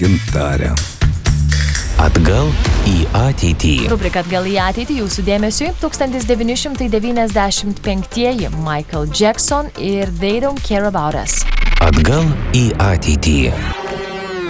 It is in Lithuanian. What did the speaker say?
Gintarė. Atgal į ateitį. Rubrika Atgal į ateitį jūsų dėmesiui 1995 Michael Jackson ir They Don't Care About Us. Atgal į ateitį.